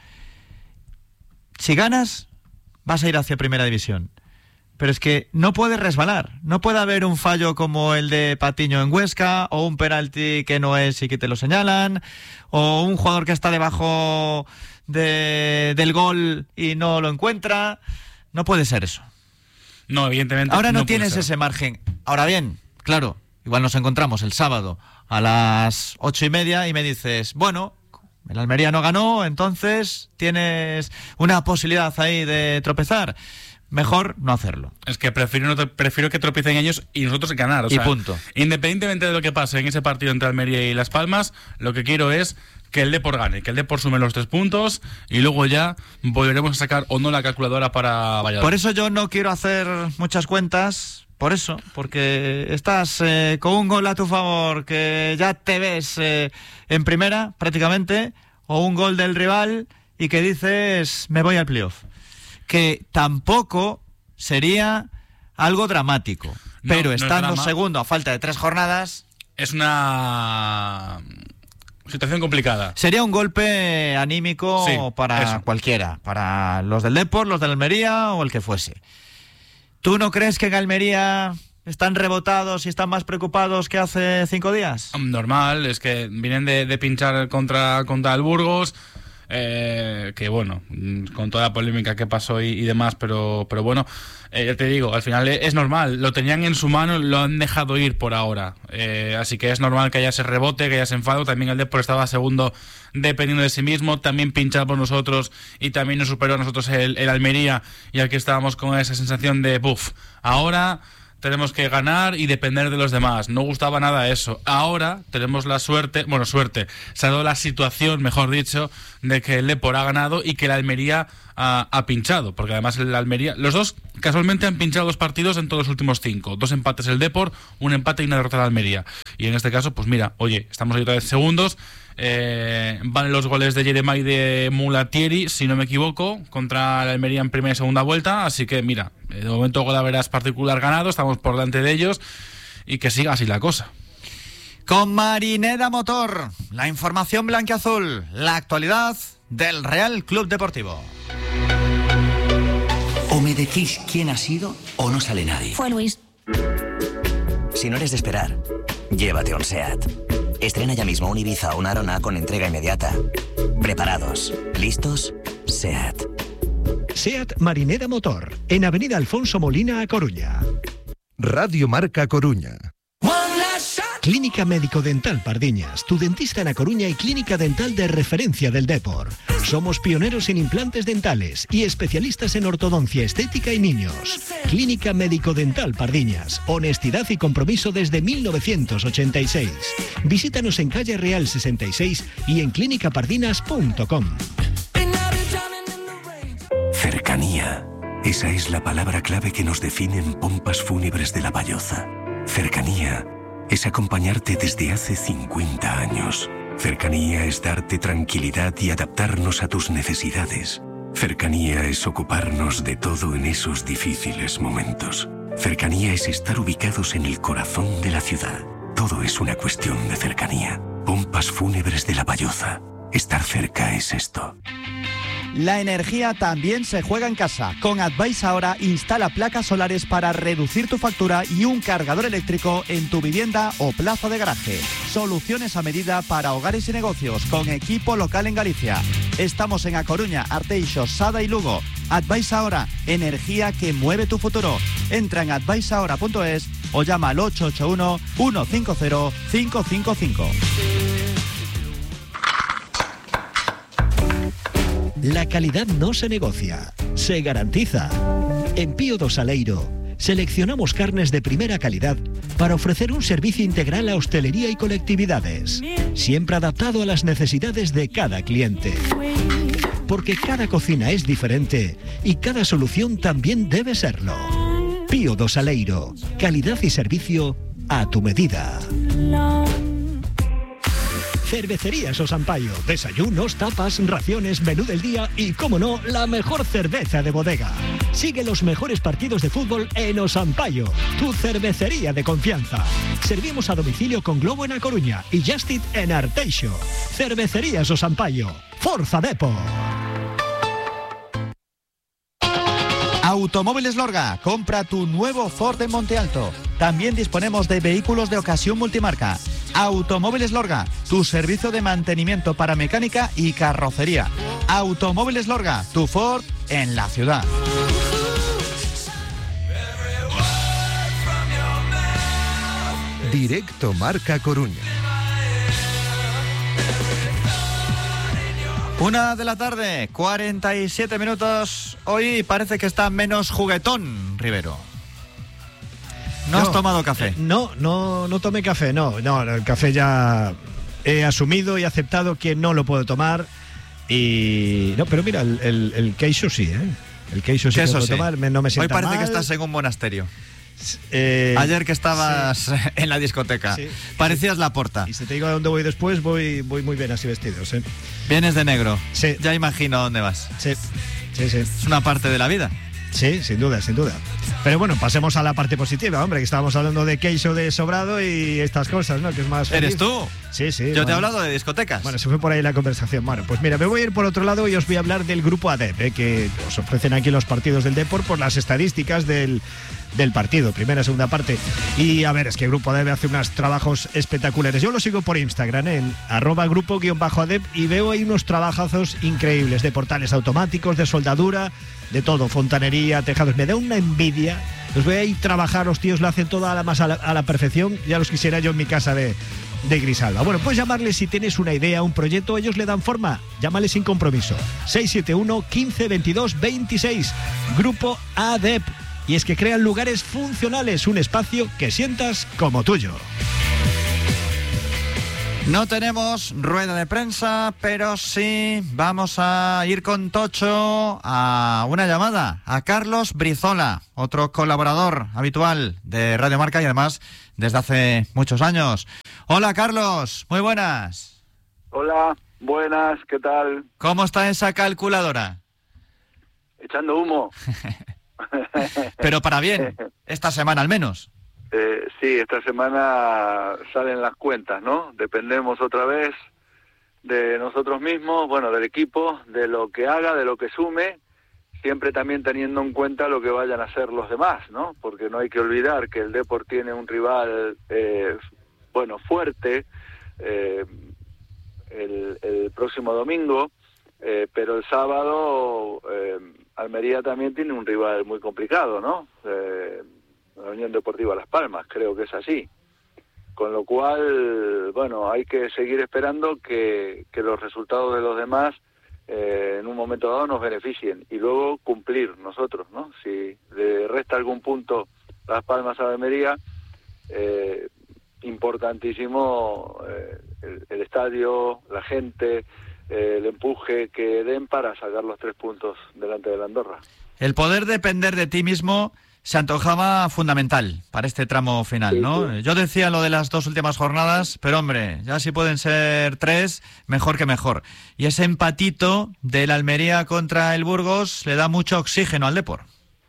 Si ganas, vas a ir hacia Primera División. Pero es que no puede resbalar. No puede haber un fallo como el de Patiño en Huesca, o un penalti que no es y que te lo señalan, o un jugador que está debajo del gol y no lo encuentra. No puede ser eso. No, evidentemente. Ahora no tienes ese margen. Ahora bien, claro, igual nos encontramos el sábado a las 8:30 y me dices, bueno, el Almería no ganó, entonces tienes una posibilidad ahí de tropezar. Mejor no hacerlo. Es que prefiero que tropiecen ellos y nosotros ganar. O sea, punto. Independientemente de lo que pase en ese partido entre Almería y Las Palmas, lo que quiero es que el Depor gane, que el Depor sume los 3 puntos y luego ya volveremos a sacar o no la calculadora para Valladolid. Por eso yo no quiero hacer muchas cuentas, porque estás con un gol a tu favor, que ya te ves en primera prácticamente, o un gol del rival y que dices me voy al playoff. Que tampoco sería algo dramático, pero estando segundo a falta de 3 jornadas... Es una situación complicada. Sería un golpe anímico para cualquiera, para los del Depor, los de Almería o el que fuese. ¿Tú no crees que en Almería están rebotados y están más preocupados que hace 5 días? Normal, es que vienen de pinchar contra el Burgos. que bueno, con toda la polémica que pasó y demás, pero bueno, ya te digo, al final es normal, lo tenían en su mano, lo han dejado ir por ahora, así que es normal que haya ese rebote, que haya ese enfado. También el Depor estaba segundo dependiendo de sí mismo, también pinchado por nosotros y también nos superó a nosotros el Almería, y aquí estábamos con esa sensación de ahora tenemos que ganar y depender de los demás. No gustaba nada eso. Ahora tenemos la suerte, se ha dado la situación, mejor dicho, de que el Depor ha ganado y que el Almería ha pinchado, porque además el Almería, los dos casualmente han pinchado 2 partidos en todos los últimos 5, 2 empates el Depor, un empate y una derrota del Almería. Y en este caso, pues mira, oye, estamos ahí otra vez segundos. Van los goles de Jeremai y de Mulatieri, si no me equivoco, contra la Almería en primera y segunda vuelta, así que mira, de momento Golaveras particular ganado, estamos por delante de ellos y que siga así la cosa. Con Marineda Motor, la información blanquiazul, la actualidad del Real Club Deportivo. O me decís quién ha sido o no sale nadie. Fue Luis. Si no eres de esperar, llévate un SEAT. Estrena ya mismo un Ibiza o una Arona con entrega inmediata. ¿Preparados? ¿Listos? SEAT. SEAT Marineda Motor, en Avenida Alfonso Molina, A Coruña. Radio Marca Coruña. Clínica Médico Dental Pardiñas, tu dentista en A Coruña y clínica dental de referencia del Depor. Somos pioneros en implantes dentales y especialistas en ortodoncia estética y niños. Clínica Médico Dental Pardiñas, honestidad y compromiso desde 1986. Visítanos en calle Real 66 y en clinicapardinas.com. Cercanía. Esa es la palabra clave que nos define en Pompas Fúnebres de La Valloza. Cercanía es acompañarte desde hace 50 años. Cercanía es darte tranquilidad y adaptarnos a tus necesidades. Cercanía es ocuparnos de todo en esos difíciles momentos. Cercanía es estar ubicados en el corazón de la ciudad. Todo es una cuestión de cercanía. Pompas Fúnebres de La Valloza. Estar cerca es esto. La energía también se juega en casa. Con Advice Ahora instala placas solares para reducir tu factura y un cargador eléctrico en tu vivienda o plaza de garaje. Soluciones a medida para hogares y negocios con equipo local en Galicia. Estamos en A Coruña, Arteixo, Sada y Lugo. Advice Ahora, energía que mueve tu futuro. Entra en adviceahora.es o llama al 881 150 555. La calidad no se negocia, se garantiza. En Pío do Saleiro seleccionamos carnes de primera calidad para ofrecer un servicio integral a hostelería y colectividades, siempre adaptado a las necesidades de cada cliente. Porque cada cocina es diferente y cada solución también debe serlo. Pío do Saleiro, calidad y servicio a tu medida. Cervecerías O Sampaio, desayunos, tapas, raciones, menú del día y, como no, la mejor cerveza de bodega. Sigue los mejores partidos de fútbol en O Sampaio, tu cervecería de confianza. Servimos a domicilio con Globo en A Coruña y Justit en Arteixo. Cervecerías O Sampaio, Forza Depor. Automóviles Lorga, compra tu nuevo Ford en Monte Alto. También disponemos de vehículos de ocasión multimarca. Automóviles Lorga, tu servicio de mantenimiento para mecánica y carrocería. Automóviles Lorga, tu Ford en la ciudad. Directo Marca Coruña. 1 de la tarde, 47 minutos. Hoy parece que está menos juguetón, Rivero. ¿No has tomado café? No tomé café, no, el café ya he asumido y aceptado que no lo puedo tomar. Y no, pero mira, el queixo sí, ¿eh? El queixo sí que puedo tomar, no me sienta mal. Hoy parece que estás en un monasterio. Ayer que estabas en la discoteca, parecías Laporta. Y si te digo a dónde voy después, voy muy bien así vestidos, ¿eh? Vienes de negro. Sí. Ya imagino dónde vas. Sí. Es una parte de la vida. Sí, sin duda. Pero bueno, pasemos a la parte positiva, hombre, que estábamos hablando de queixo de sobrado y estas cosas, ¿no? Que es más feliz. ¿Eres tú? Sí. Yo te he hablado de discotecas. Bueno, se fue por ahí la conversación. Bueno, pues mira, me voy a ir por otro lado y os voy a hablar del grupo ADEP, que os ofrecen aquí los partidos del Depor por las estadísticas del del partido, primera, segunda parte. Y a ver, es que Grupo ADEP hace unos trabajos espectaculares. Yo lo sigo por Instagram, en @grupo_adep, y veo ahí unos trabajazos increíbles de portales automáticos, de soldadura, de todo, fontanería, tejados. Me da una envidia. Los voy a ir a trabajar, los tíos lo hacen todo a la perfección. Ya los quisiera yo en mi casa de Grisalba. Bueno, puedes llamarles si tienes una idea, un proyecto, ellos le dan forma. Llámales sin compromiso. 671 15 22 26. Grupo ADEP. Y es que crean lugares funcionales, un espacio que sientas como tuyo. No tenemos rueda de prensa, pero sí vamos a ir con Tocho a una llamada a Carlos Brizola, otro colaborador habitual de Radio Marca y además desde hace muchos años. Hola Carlos, muy buenas. Hola, buenas, ¿qué tal? ¿Cómo está esa calculadora? Echando humo. Pero para bien, esta semana al menos. Sí, esta semana salen las cuentas, ¿no? Dependemos otra vez de nosotros mismos, bueno, del equipo, de lo que haga, de lo que sume, siempre también teniendo en cuenta lo que vayan a hacer los demás, ¿no? Porque no hay que olvidar que el Depor tiene un rival, fuerte, el próximo domingo, pero el sábado Almería también tiene un rival muy complicado, ¿no? La Unión Deportiva Las Palmas, creo que es así. Con lo cual, bueno, hay que seguir esperando que los resultados de los demás en un momento dado nos beneficien y luego cumplir nosotros, ¿no? Si le resta algún punto Las Palmas a Almería, importantísimo el estadio, la gente, el empuje que den para sacar los 3 puntos delante de la Andorra. El poder depender de ti mismo se antojaba fundamental para este tramo final, ¿no? Sí. Yo decía lo de las 2 últimas jornadas, pero hombre, ya si pueden ser 3, mejor que mejor. Y ese empatito del Almería contra el Burgos le da mucho oxígeno al Depor.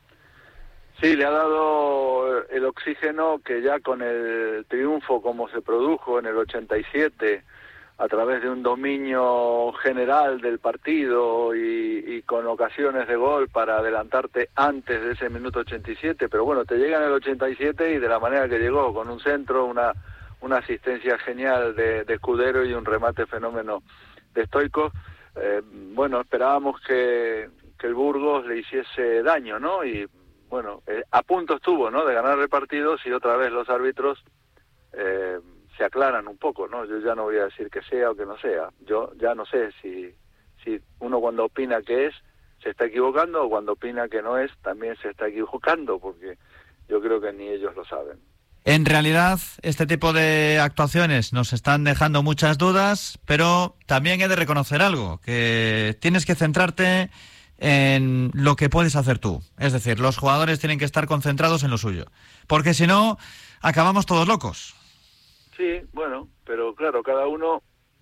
Sí, le ha dado el oxígeno que ya con el triunfo como se produjo en el 87, a través de un dominio general del partido y con ocasiones de gol para adelantarte antes de ese minuto 87, pero bueno, te llega en el 87 y de la manera que llegó, con un centro, una asistencia genial de Escudero y un remate fenómeno de Stoico. Bueno, esperábamos que el Burgos le hiciese daño, ¿no? Y bueno, a punto estuvo, ¿no?, de ganar el partido, si otra vez los árbitros se aclaran un poco, ¿no? Yo ya no voy a decir que sea o que no sea. Yo ya no sé si uno cuando opina que es, se está equivocando, o cuando opina que no es, también se está equivocando, porque yo creo que ni ellos lo saben. En realidad, este tipo de actuaciones nos están dejando muchas dudas, pero también he de reconocer algo, que tienes que centrarte en lo que puedes hacer tú. Es decir, los jugadores tienen que estar concentrados en lo suyo, porque si no, acabamos todos locos. Sí, bueno, pero claro, cada uno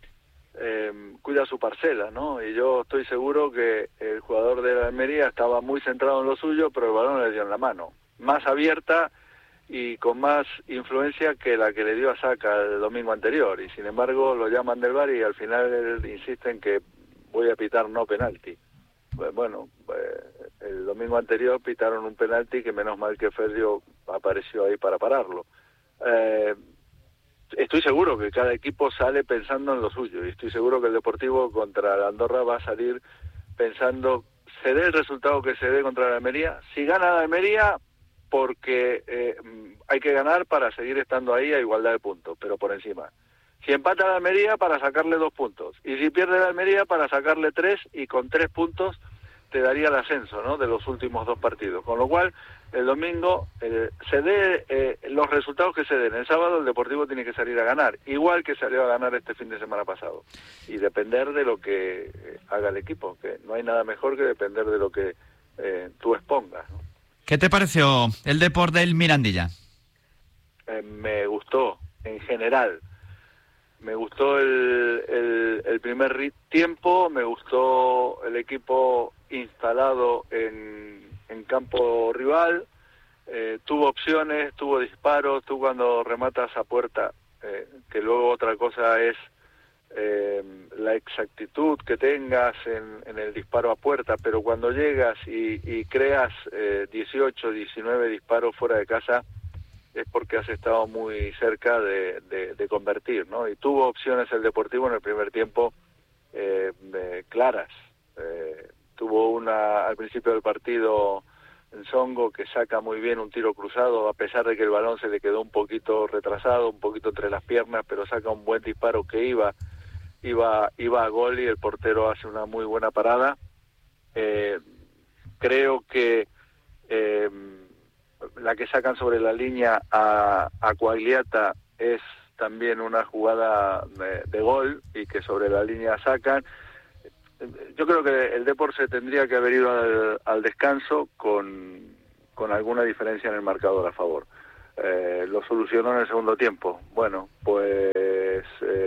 cuida su parcela, ¿no? Y yo estoy seguro que el jugador de la Almería estaba muy centrado en lo suyo, pero el balón le dio en la mano, más abierta y con más influencia que la que le dio a Saka el domingo anterior, y sin embargo lo llaman del VAR y al final él insiste en que voy a pitar no penalti. Bueno, el domingo anterior pitaron un penalti que menos mal que Ferrio apareció ahí para pararlo. Estoy seguro que cada equipo sale pensando en lo suyo, y estoy seguro que el Deportivo contra la Andorra va a salir pensando, se dé el resultado que se dé contra la Almería, si gana la Almería, porque hay que ganar para seguir estando ahí a igualdad de puntos, pero por encima. Si empata la Almería, para sacarle 2 puntos, y si pierde la Almería, para sacarle 3, y con 3 puntos te daría el ascenso, ¿no?, de los últimos 2 partidos, con lo cual el domingo se dé los resultados que se den. El sábado el Deportivo tiene que salir a ganar, igual que salió a ganar este fin de semana pasado, y depender de lo que haga el equipo, que no hay nada mejor que depender de lo que tú expongas, ¿no? ¿Qué te pareció el Depor del Mirandilla? Me gustó, en general. Me gustó el primer tiempo, me gustó el equipo instalado en campo rival, tuvo opciones, tuvo disparos, tú cuando rematas a puerta, que luego otra cosa es la exactitud que tengas en el disparo a puerta, pero cuando llegas y creas 18, 19 disparos fuera de casa, es porque has estado muy cerca de convertir, ¿no? Y tuvo opciones el Deportivo en el primer tiempo claras. Tuvo una al principio del partido en Songo, que saca muy bien un tiro cruzado, a pesar de que el balón se le quedó un poquito retrasado, un poquito entre las piernas, pero saca un buen disparo que iba a gol y el portero hace una muy buena parada. Creo que la que sacan sobre la línea a Quagliata es también una jugada de gol, y que sobre la línea sacan. Yo creo que el Depor se tendría que haber ido al descanso con alguna diferencia en el marcador a favor. Lo solucionó en el segundo tiempo. Bueno, pues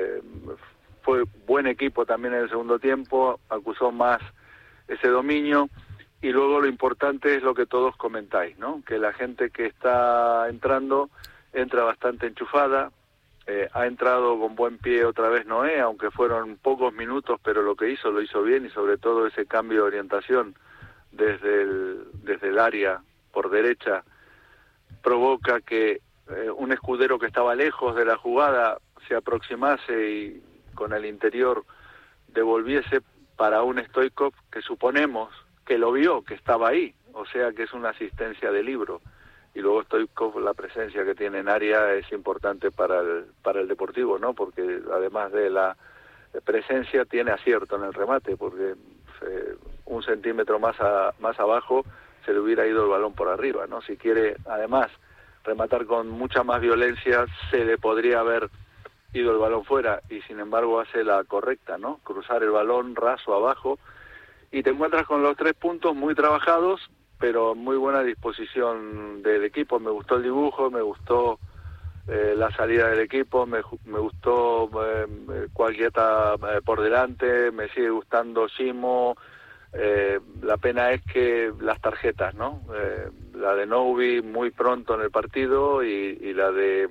fue buen equipo también en el segundo tiempo, acusó más ese dominio, y luego lo importante es lo que todos comentáis, ¿no? Que la gente que está entrando entra bastante enchufada. Ha entrado con buen pie otra vez Noé, aunque fueron pocos minutos, pero lo hizo bien, y sobre todo ese cambio de orientación desde el área por derecha provoca que un Escudero que estaba lejos de la jugada se aproximase y con el interior devolviese para un Stoichkov que suponemos que lo vio, que estaba ahí, o sea que es una asistencia de libro. Y luego Stoichkov, la presencia que tiene en área es importante para el Deportivo, ¿no? Porque además de la presencia tiene acierto en el remate, porque un centímetro más abajo se le hubiera ido el balón por arriba, ¿no? Si quiere además rematar con mucha más violencia, se le podría haber ido el balón fuera, y sin embargo hace la correcta, ¿no? Cruzar el balón raso abajo, y te encuentras con los 3 puntos muy trabajados, pero muy buena disposición del equipo. Me gustó el dibujo, me gustó la salida del equipo, me gustó Quagliata por delante, me sigue gustando Simo. La pena es que las tarjetas, ¿no? La de Novi muy pronto en el partido, y la de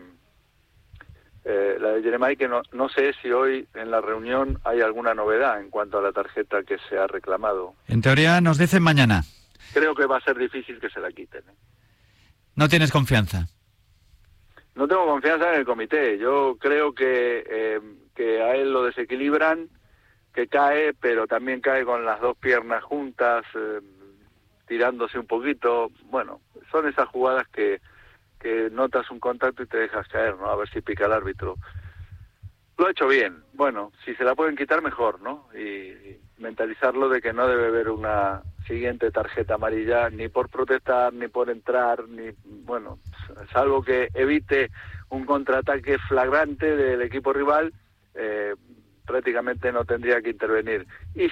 Jeremai, que no sé si hoy en la reunión hay alguna novedad en cuanto a la tarjeta que se ha reclamado. En teoría nos dicen mañana. Creo que va a ser difícil que se la quiten. ¿No tienes confianza? No tengo confianza en el comité. Yo creo que a él lo desequilibran, que cae, pero también cae con las 2 piernas juntas, tirándose un poquito. Bueno, son esas jugadas que notas un contacto y te dejas caer, ¿no? A ver si pica el árbitro. Lo ha hecho bien. Bueno, si se la pueden quitar, mejor, ¿no? Y mentalizarlo de que no debe haber una siguiente tarjeta amarilla, ni por protestar, ni por entrar, ni, bueno, salvo que evite un contraataque flagrante del equipo rival, prácticamente no tendría que intervenir. Y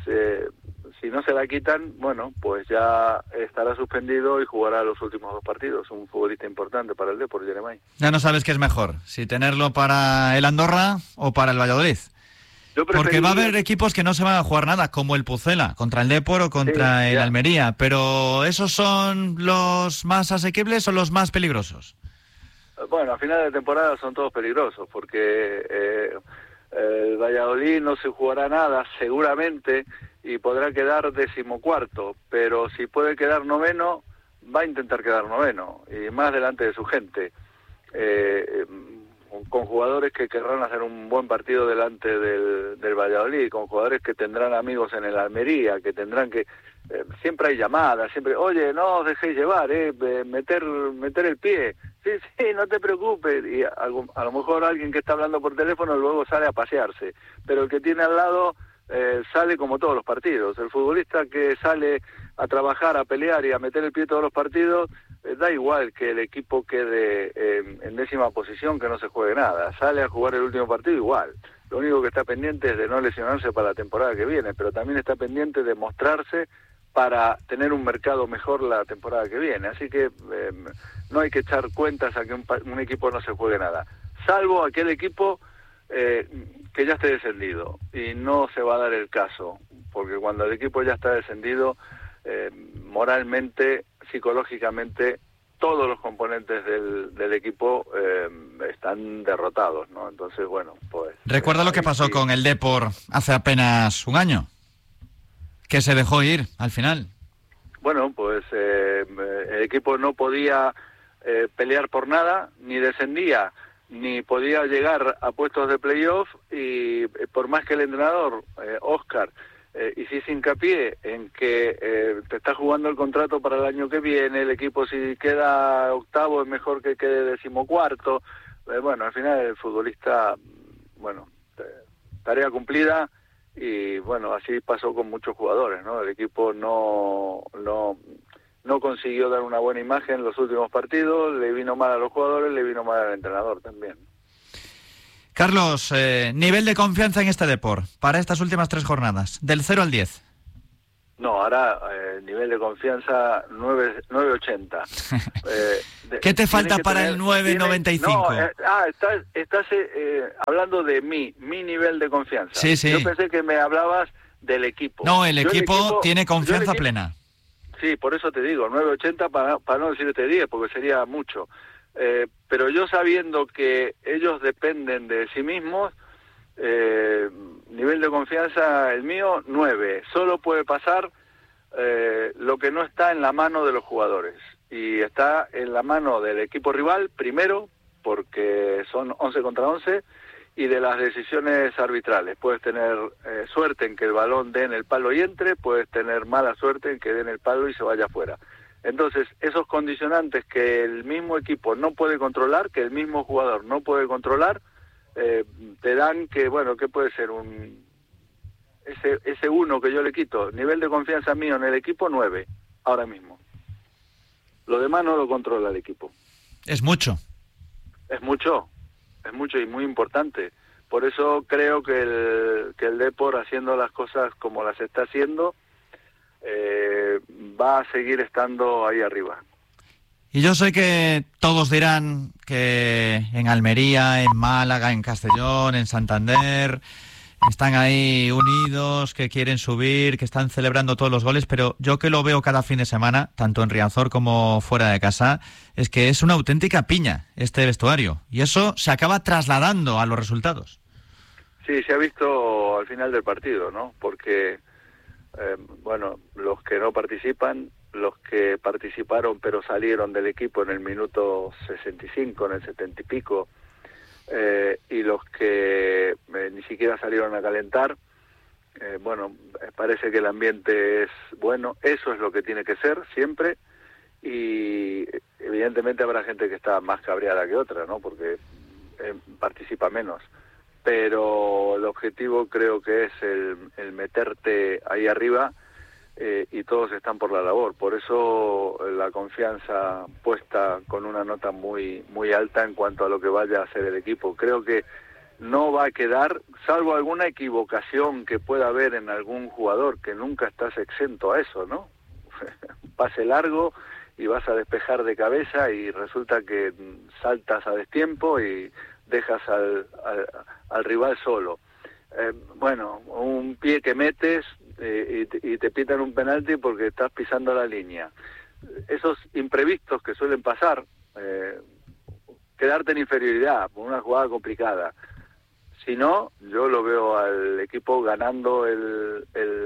si no se la quitan, bueno, pues ya estará suspendido y jugará los últimos 2 partidos. Un futbolista importante para el Depor, Jeremai. Ya no sabes qué es mejor, si tenerlo para el Andorra o para el Valladolid. Porque va a haber equipos que no se van a jugar nada, como el Pucela, contra el Depor o contra el Almería. Pero ¿esos son los más asequibles o los más peligrosos? Bueno, a final de temporada son todos peligrosos, porque el Valladolid no se jugará nada, seguramente, y podrá quedar 14º, pero si puede quedar 9º, va a intentar quedar 9º, y más delante de su gente. Con jugadores que querrán hacer un buen partido delante del Valladolid, con jugadores que tendrán amigos en el Almería, que tendrán que... siempre hay llamadas, siempre, oye, no os dejéis llevar, meter el pie, sí, no te preocupes, y a lo mejor alguien que está hablando por teléfono luego sale a pasearse, pero el que tiene al lado sale como todos los partidos. El futbolista que sale a trabajar, a pelear y a meter el pie todos los partidos, da igual que el equipo quede en 10ª posición, que no se juegue nada, sale a jugar el último partido igual. Lo único que está pendiente es de no lesionarse para la temporada que viene, pero también está pendiente de mostrarse para tener un mercado mejor la temporada que viene. Así que no hay que echar cuentas a que un equipo no se juegue nada, salvo aquel equipo que ya esté descendido, y no se va a dar el caso, porque cuando el equipo ya está descendido, moralmente, psicológicamente, todos los componentes del equipo están derrotados, ¿no? Entonces, bueno, pues... ¿Recuerda lo que pasó con el Depor hace apenas un año? Que se dejó ir al final. Bueno, pues el equipo no podía pelear por nada, ni descendía, ni podía llegar a puestos de playoff, y por más que el entrenador, Óscar, hiciese hincapié en que te está jugando el contrato para el año que viene, el equipo si queda octavo es mejor que quede decimocuarto, bueno, al final el futbolista, bueno, tarea cumplida, y bueno, así pasó con muchos jugadores, ¿no? El equipo no consiguió dar una buena imagen en los últimos partidos, le vino mal a los jugadores, le vino mal al entrenador también. Carlos, nivel de confianza en este Depor para estas últimas 3 jornadas, del 0 al 10. No, ahora nivel de confianza 9.80. ¿Qué te falta para el 9.95? Estás hablando de mi nivel de confianza. Sí. Yo pensé que me hablabas del equipo. No, el equipo tiene confianza plena. Sí, por eso te digo, 9.80 para no decirte 10, porque sería mucho. Pero yo sabiendo que ellos dependen de sí mismos, nivel de confianza el mío 9. Solo puede pasar lo que no está en la mano de los jugadores, y está en la mano del equipo rival primero, porque son 11 contra 11, y de las decisiones arbitrales. Puedes tener suerte en que el balón dé en el palo y entre, puedes tener mala suerte en que dé en el palo y se vaya afuera. Entonces, esos condicionantes que el mismo equipo no puede controlar, que el mismo jugador no puede controlar, te dan que, bueno, que puede ser ese 1 que yo le quito. Nivel de confianza mío en el equipo 9, ahora mismo. Lo demás no lo controla el equipo. Es mucho. Es mucho y muy importante. Por eso creo que el Depor, haciendo las cosas como las está haciendo, va a seguir estando ahí arriba. Y yo sé que todos dirán que en Almería, en Málaga, en Castellón, en Santander, están ahí unidos, que quieren subir, que están celebrando todos los goles, pero yo que lo veo cada fin de semana, tanto en Riazor como fuera de casa, es que es una auténtica piña este vestuario, y eso se acaba trasladando a los resultados. Sí, se ha visto al final del partido, ¿no? Porque, bueno, los que no participan, los que participaron pero salieron del equipo en el minuto 65, en el 70 y pico, y los que ni siquiera salieron a calentar, bueno, parece que el ambiente es bueno, eso es lo que tiene que ser siempre, y evidentemente habrá gente que está más cabreada que otra, ¿no? Porque participa menos, pero el objetivo creo que es el meterte ahí arriba, y todos están por la labor. Por eso la confianza puesta con una nota muy muy alta en cuanto a lo que vaya a hacer el equipo. Creo que no va a quedar, salvo alguna equivocación que pueda haber en algún jugador, que nunca estás exento a eso, ¿no? Pase largo y vas a despejar de cabeza y resulta que saltas a destiempo y dejas al rival solo. Bueno, un pie que metes y te pitan un penalti porque estás pisando la línea. Esos imprevistos que suelen pasar, quedarte en inferioridad por una jugada complicada. Si no, yo lo veo al equipo ganando el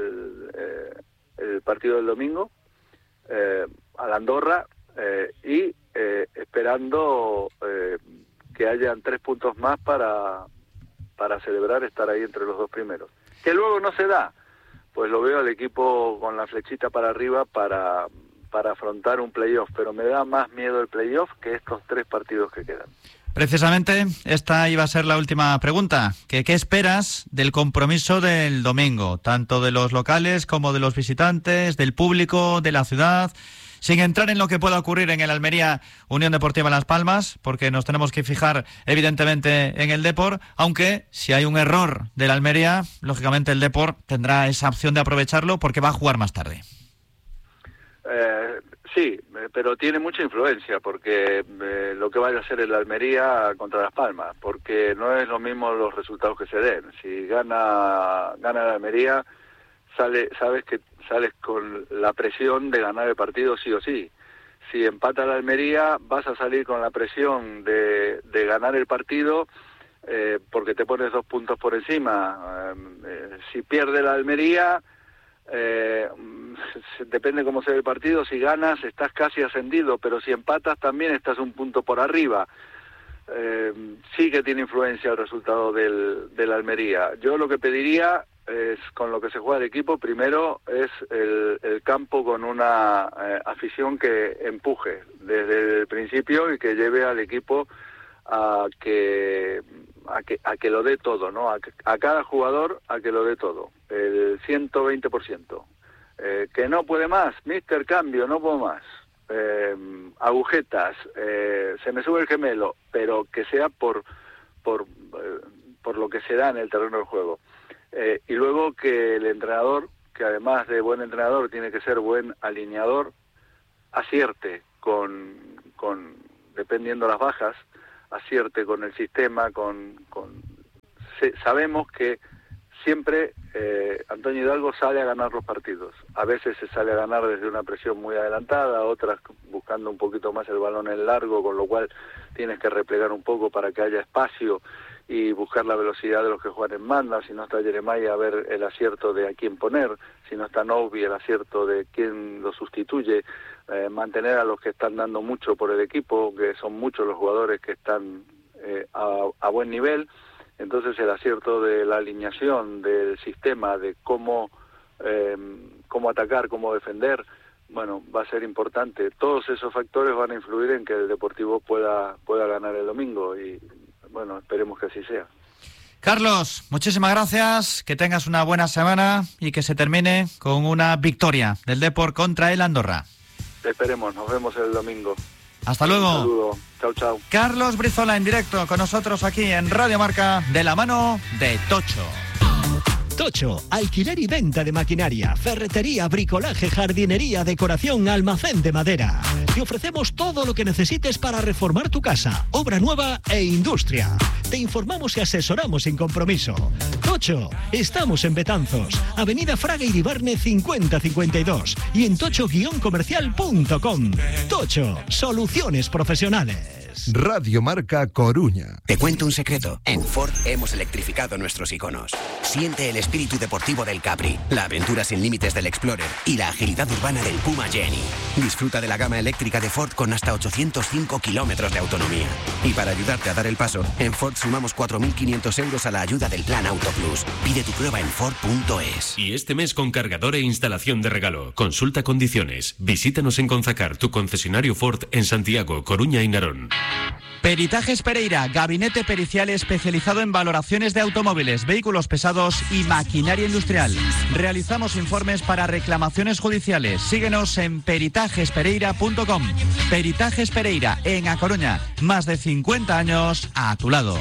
partido del domingo, al Andorra, y esperando que hayan 3 puntos más para celebrar estar ahí entre los 2 primeros. Que luego no se da, pues lo veo al equipo con la flechita para arriba para afrontar un playoff, pero me da más miedo el playoff que estos 3 partidos que quedan. Precisamente esta iba a ser la última pregunta. ¿Qué esperas del compromiso del domingo? Tanto de los locales como de los visitantes, del público, de la ciudad, sin entrar en lo que pueda ocurrir en el Almería Unión Deportiva Las Palmas, porque nos tenemos que fijar evidentemente en el Depor, aunque si hay un error del Almería, lógicamente el Depor tendrá esa opción de aprovecharlo porque va a jugar más tarde. Sí, pero tiene mucha influencia porque lo que vaya a hacer el Almería contra Las Palmas, porque no es lo mismo los resultados que se den. Si gana el Almería, sabes que sales con la presión de ganar el partido sí o sí. si empata la Almería, vas a salir con la presión de ganar el partido, porque te pones 2 puntos por encima. Si pierde la Almería, depende cómo sea el partido, si ganas estás casi ascendido, pero si empatas también estás 1 punto por arriba. Sí que tiene influencia el resultado del Almería. Yo lo que pediría es, con lo que se juega el equipo, primero es el campo con una afición que empuje desde el principio y que lleve al equipo a que lo dé todo, ¿no? A cada jugador a que lo dé todo, el 120%. Que no puede más, mister, cambio, no puedo más. Agujetas, se me sube el gemelo, pero que sea por lo que se da en el terreno del juego. Y luego que el entrenador, que además de buen entrenador tiene que ser buen alineador, acierte dependiendo las bajas, acierte con el sistema, sabemos que siempre Antonio Hidalgo sale a ganar los partidos. A veces se sale a ganar desde una presión muy adelantada, otras buscando un poquito más el balón en largo, con lo cual tienes que replegar un poco para que haya espacio y buscar la velocidad de los que juegan en banda. Si no está Jeremiah, a ver el acierto de a quién poner. Si no está Novi, el acierto de quién lo sustituye. Mantener a los que están dando mucho por el equipo, que son muchos los jugadores que están a buen nivel. Entonces el acierto de la alineación, del sistema, de cómo atacar, cómo defender, bueno, va a ser importante. Todos esos factores van a influir en que el Deportivo pueda ganar el domingo y, bueno, esperemos que así sea. Carlos, muchísimas gracias, que tengas una buena semana y que se termine con una victoria del Depor contra el Andorra. Esperemos, nos vemos el domingo. Hasta luego. Un saludo. Chao, chao. Carlos Brizola en directo con nosotros aquí en Radio Marca, de la mano de Tocho. Tocho, alquiler y venta de maquinaria, ferretería, bricolaje, jardinería, decoración, almacén de madera. Te ofrecemos todo lo que necesites para reformar tu casa, obra nueva e industria. Te informamos y asesoramos sin compromiso. Tocho, estamos en Betanzos, Avenida Fraga Iribarne 5052 y en tocho-comercial.com. Tocho, soluciones profesionales. Radio Marca Coruña. Te cuento un secreto. En Ford hemos electrificado nuestros iconos. Siente el espíritu deportivo del Capri, la aventura sin límites del Explorer y la agilidad urbana del Puma Jenny. Disfruta de la gama eléctrica de Ford con hasta 805 kilómetros de autonomía. Y para ayudarte a dar el paso, en Ford sumamos 4.500 euros a la ayuda del Plan Auto Plus. Pide tu prueba en Ford.es. Y este mes con cargador e instalación de regalo. Consulta condiciones. Visítanos en Conzacar, tu concesionario Ford en Santiago, Coruña y Narón. Peritajes Pereira, gabinete pericial especializado en valoraciones de automóviles, vehículos pesados y maquinaria industrial. Realizamos informes para reclamaciones judiciales. Síguenos en peritajespereira.com. Peritajes Pereira, en A Coruña. Más de 50 años a tu lado.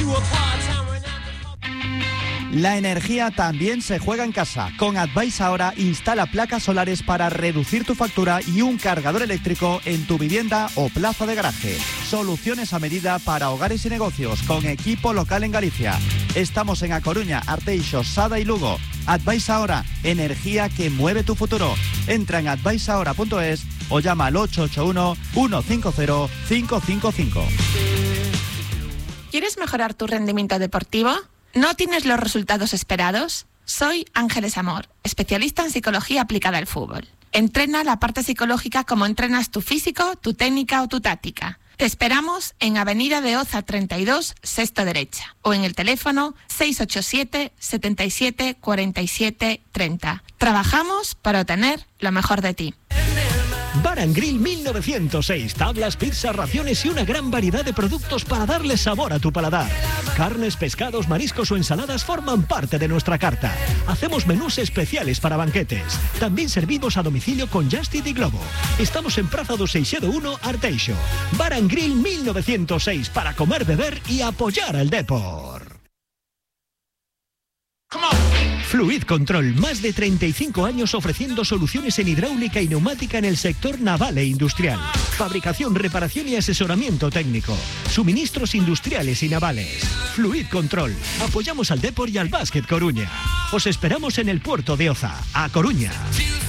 La energía también se juega en casa. Con Advice ahora instala placas solares para reducir tu factura y un cargador eléctrico en tu vivienda o plaza de garaje. Soluciones a medida para hogares y negocios con equipo local en Galicia. Estamos en A Coruña, Arteixo, Sada y Lugo. Advice ahora, energía que mueve tu futuro. Entra en adviceahora.es o llama al 881-150-555. ¿Quieres mejorar tu rendimiento deportivo? ¿No tienes los resultados esperados? Soy Ángeles Amor, especialista en psicología aplicada al fútbol. Entrena la parte psicológica como entrenas tu físico, tu técnica o tu táctica. Te esperamos en Avenida de Oza 32, sexto derecha, o en el teléfono 687 77 47 30. Trabajamos para obtener lo mejor de ti. Bar & Grill 1906, tablas, pizzas, raciones y una gran variedad de productos para darle sabor a tu paladar. Carnes, pescados, mariscos o ensaladas forman parte de nuestra carta. Hacemos menús especiales para banquetes. También servimos a domicilio con Just Eat y Globo. Estamos en Praza do Seixedo 1, Arteixo. Bar & Grill 1906, para comer, beber y apoyar al Depor. Fluid Control, más de 35 años ofreciendo soluciones en hidráulica y neumática en el sector naval e industrial. Fabricación, reparación y asesoramiento técnico. Suministros industriales y navales. Fluid Control. Apoyamos al Depor y al Básquet Coruña. Os esperamos en el puerto de Oza, A Coruña.